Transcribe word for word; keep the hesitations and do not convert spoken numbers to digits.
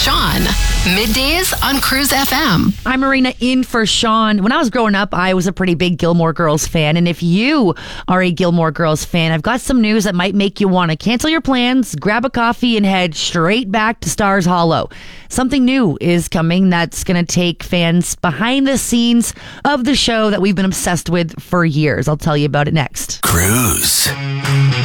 Sean. Middays on Cruise F M. I'm Marina in for Sean. When I was growing up, I was a pretty big Gilmore Girls fan. And if you are a Gilmore Girls fan, I've got some news that might make you want to cancel your plans, grab a coffee, and head straight back to Stars Hollow. Something new is coming that's going to take fans behind the scenes of the show that we've been obsessed with for years. I'll tell you about it next. Cruise.